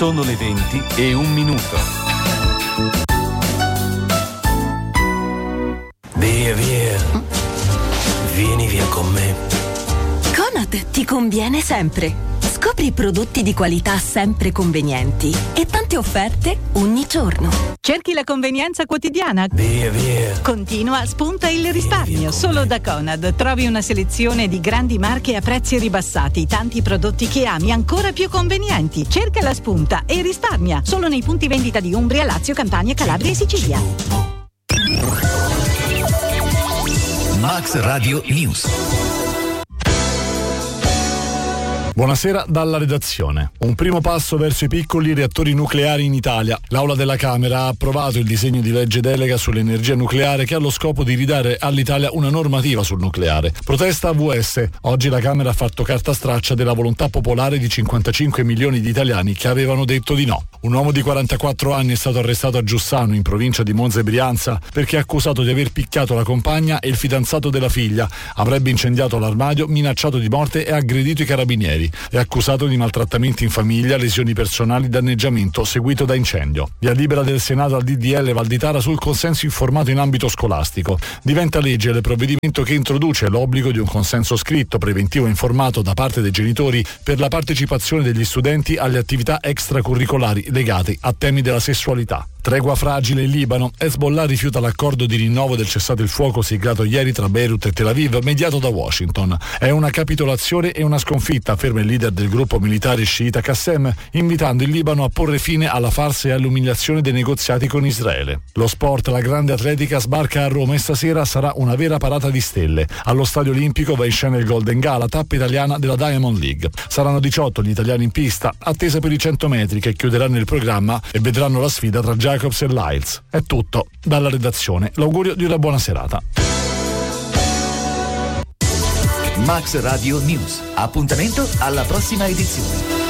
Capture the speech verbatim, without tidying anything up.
Sono le venti e un minuto. Via, via. Vieni via con me. Conad ti conviene sempre. Scopri prodotti di qualità sempre convenienti e tante offerte ogni giorno. Cerchi la convenienza quotidiana? Via, via. Continua, spunta il risparmio. Solo da Conad trovi una selezione di grandi marche a prezzi ribassati, tanti prodotti che ami ancora più convenienti. Cerca la spunta e risparmia. Solo nei punti vendita di Umbria, Lazio, Campania, Calabria e Sicilia. Max Radio News. Buonasera dalla redazione. Un primo passo verso i piccoli reattori nucleari in Italia. L'Aula della Camera ha approvato il disegno di legge delega sull'energia nucleare che ha lo scopo di ridare all'Italia una normativa sul nucleare. Protesta A V S. Oggi la Camera ha fatto carta straccia della volontà popolare di cinquantacinque milioni di italiani che avevano detto di no. Un uomo di quarantaquattro anni è stato arrestato a Giussano, in provincia di Monza e Brianza, perché è accusato di aver picchiato la compagna e il fidanzato della figlia. Avrebbe incendiato l'armadio, minacciato di morte e aggredito i carabinieri. È accusato di maltrattamenti in famiglia, lesioni personali, danneggiamento seguito da incendio. Via libera del Senato al D D L Valditara sul consenso informato in ambito scolastico. Diventa legge il provvedimento che introduce l'obbligo di un consenso scritto, preventivo e informato da parte dei genitori per la partecipazione degli studenti alle attività extracurricolari legate a temi della sessualità. Tregua fragile in Libano. Hezbollah rifiuta l'accordo di rinnovo del cessate il fuoco siglato ieri tra Beirut e Tel Aviv, mediato da Washington. È una capitolazione e una sconfitta, afferma il leader del gruppo militare sciita Qassem, invitando il Libano a porre fine alla farsa e all'umiliazione dei negoziati con Israele. Lo sport, la grande atletica sbarca a Roma e stasera sarà una vera parata di stelle. Allo Stadio Olimpico va in scena il Golden Gala, tappa italiana della Diamond League. Saranno diciotto gli italiani in pista, attesa per i cento metri che chiuderanno il programma e vedranno la sfida tra Jacobs e Lyles. È tutto dalla redazione. L'augurio di una buona serata. Max Radio News. Appuntamento alla prossima edizione.